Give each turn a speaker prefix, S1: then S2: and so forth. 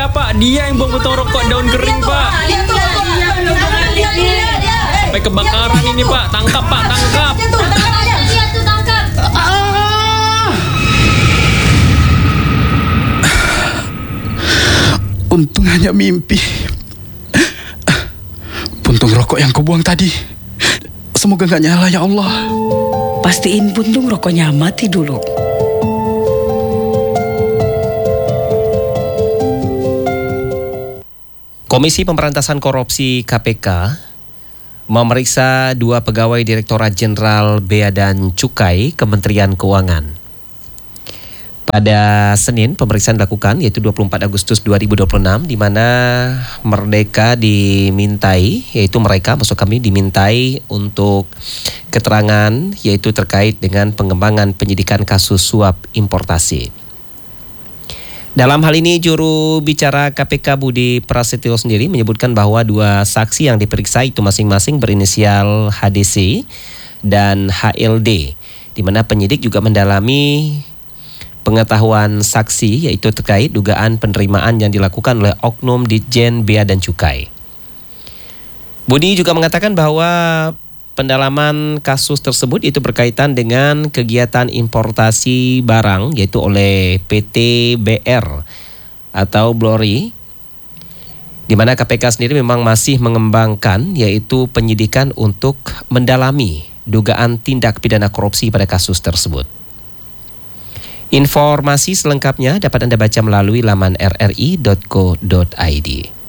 S1: Iya Pak, dia yang buang botol rokok daun kering Pak. Sampai kebakaran ini Pak. Tangkap Pak, tangkap.
S2: Untung hanya mimpi. Puntung rokok yang kau buang tadi, semoga gak nyala ya Allah.
S3: Pastiin puntung rokoknya mati dulu.
S4: Komisi Pemberantasan Korupsi KPK memeriksa 2 pegawai Direktorat Jenderal Bea dan Cukai Kementerian Keuangan. Pada Senin, pemeriksaan dilakukan yaitu 24 Agustus 2026 di mana mereka dimintai, yaitu mereka maksud kami dimintai untuk keterangan yaitu terkait dengan pengembangan penyidikan kasus suap importasi. Dalam hal ini juru bicara KPK Budi Prasetyo sendiri menyebutkan bahwa 2 saksi yang diperiksa itu masing-masing berinisial HDC dan HLD, di mana penyidik juga mendalami pengetahuan saksi yaitu terkait dugaan penerimaan yang dilakukan oleh oknum Ditjen Bea dan Cukai. Budi juga mengatakan bahwa pendalaman kasus tersebut itu berkaitan dengan kegiatan importasi barang yaitu oleh PT BR atau Blori, di mana KPK sendiri memang masih mengembangkan yaitu penyidikan untuk mendalami dugaan tindak pidana korupsi pada kasus tersebut. Informasi selengkapnya dapat Anda baca melalui laman rri.co.id.